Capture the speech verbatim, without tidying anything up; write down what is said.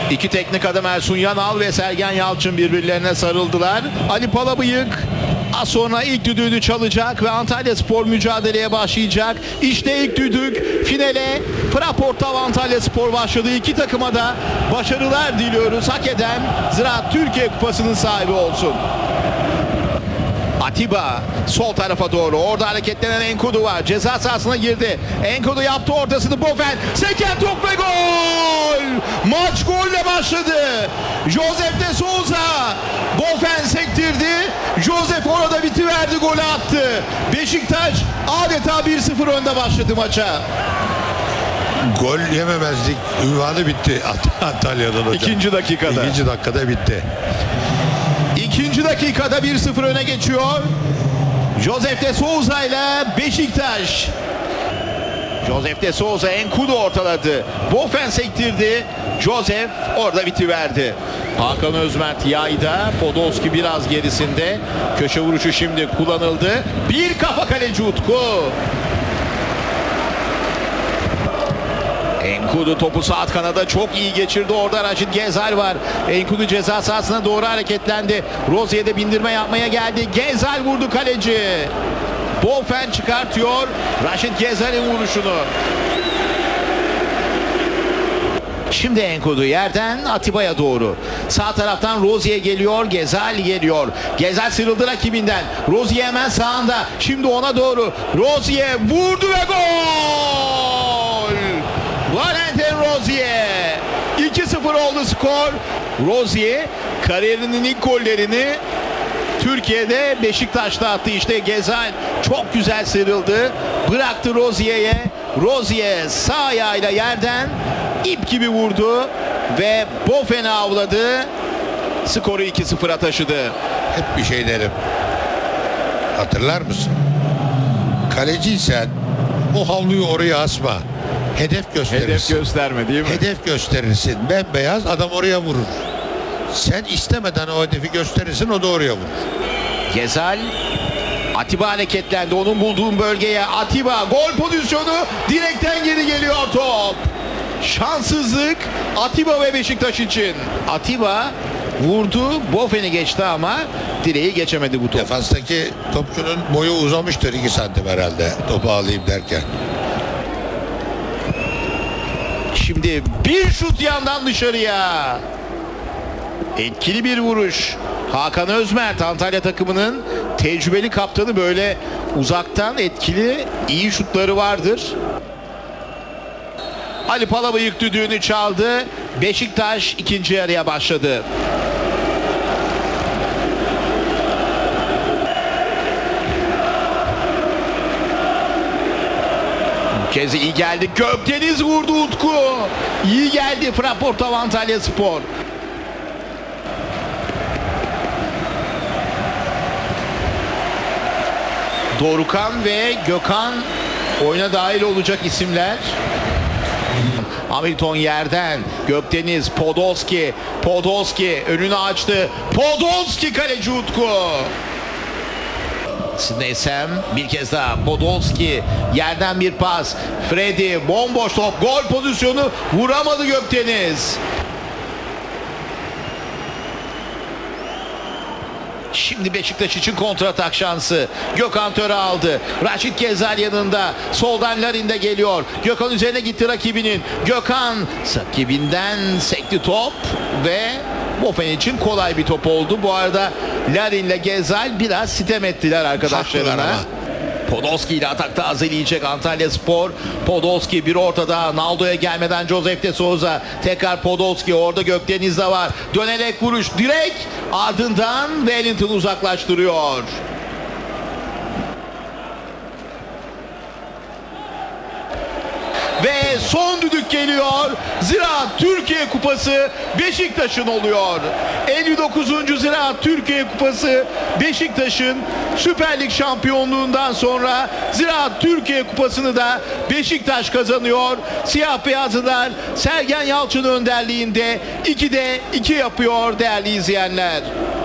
İki teknik adam Ersun Yanal ve Sergen Yalçın birbirlerine sarıldılar. Ali Palabıyık az sonra ilk düdüğünü çalacak ve Antalyaspor mücadeleye başlayacak. İşte ilk düdük, finale Fraportav Antalyaspor başladı. İki takıma da başarılar diliyoruz. Hak eden Ziraat Türkiye Kupası'nın sahibi olsun. Atiba sol tarafa doğru. Orada hareketlenen Enkudu var. Ceza sahasına girdi. Enkudu yaptı ortasını. Bofen seken top ve gol! Maç golle başladı. Josef de Souza. Bofen sektirdi. Josef orada bitiverdi, golü attı. Beşiktaş adeta bir sıfır önde başladı maça. Gol yememezlik ünvanı bitti Antalya'dan hocam. İkinci dakikada. İkinci dakikada bitti. İkinci dakikada bir sıfır öne geçiyor. Josef de Souza ile Beşiktaş. Josef de Souza Enkudu ortaladı. Bofen sektirdi. Josef orada bitiverdi. Hakan Özmert yayda. Podolski biraz gerisinde. Köşe vuruşu şimdi kullanıldı. Bir kafa kaleci Utku. Enkudu topu saat kanada çok iyi geçirdi. Orada Raşit Gezal var. Enkudu ceza sahasına doğru hareketlendi. Rozier'de bindirme yapmaya geldi. Gezal vurdu kaleci. Bofen çıkartıyor Raşit Gezal'in vuruşunu. Şimdi Enkudu yerden Atiba'ya doğru. Sağ taraftan Rozier geliyor. Gezal geliyor. Gezal sıyrıldı rakibinden. Rozier hemen sağında. Şimdi ona doğru. Rozier vurdu ve gol! Valentin Rozier. iki sıfır oldu skor. Rozier kariyerinin ilk gollerini Türkiye'de Beşiktaş'ta attı. İşte Gezal çok güzel sıyrıldı. Bıraktı Rozier'e. Rozier sağ ayağıyla yerden ip gibi vurdu ve Bofen'i avladı. Skoru iki sıfıra taşıdı. Hep bir şey derim. Hatırlar mısın? Kaleciysen o havluyu oraya asma. Hedef gösterirsin. Hedef gösterme değil mi? Hedef gösterirsin. Bembeyaz adam oraya vurur. Sen istemeden o hedefi gösterirsin, o da oraya vurur. Gezal, Atiba hareketlendi. Onun bulduğu bölgeye Atiba gol pozisyonu, direkten geri geliyor top. Şanssızlık Atiba ve Beşiktaş için. Atiba vurdu, Bofen'i geçti ama direği geçemedi bu top. Defanstaki topçunun boyu uzamıştır iki santim herhalde topu alayım derken. Şimdi bir şut yandan dışarıya. Etkili bir vuruş. Hakan Özmert, Antalya takımının tecrübeli kaptanı, böyle uzaktan etkili iyi şutları vardır. Ali Palabıyık düdüğünü çaldı. Beşiktaş ikinci yarıya başladı. Bu kez iyi geldi. Gökdeniz vurdu Utku. İyi geldi Fraportav Antalyaspor. Dorukhan ve Gökhan oyuna dahil olacak isimler. Hamilton yerden. Gökdeniz, Podolski. Podolski önünü açtı. Podolski kaleci Utku. Snesem bir kez daha. Podolski yerden bir pas. Freddy bomboş top. Gol pozisyonu, vuramadı Gökdeniz. Şimdi Beşiktaş için kontratak şansı. Gökhan Töre aldı. Raşit Gezal yanında. Soldan Larin de geliyor. Gökhan üzerine gitti rakibinin. Gökhan rakibinden sekti top ve Bofen için kolay bir top oldu. Bu arada Larin ile Gezal biraz sitem ettiler arkadaşlarına. Podolski ile atakta azaleyecek Antalyaspor. Podolski bir ortada. Naldo'ya gelmeden Josef de Souza. Tekrar Podolski. Orada Gökdeniz de var. Dönerek vuruş. Direkt ardından Wellington uzaklaştırıyor. Ve son düdük geliyor. Ziraat Türkiye Kupası Beşiktaş'ın oluyor. elli dokuzuncu Ziraat Türkiye Kupası Beşiktaş'ın Süper Lig şampiyonluğundan sonra Ziraat Türkiye Kupası'nı da Beşiktaş kazanıyor. Siyah beyazlılar Sergen Yalçın önderliğinde ikide iki yapıyor değerli izleyenler.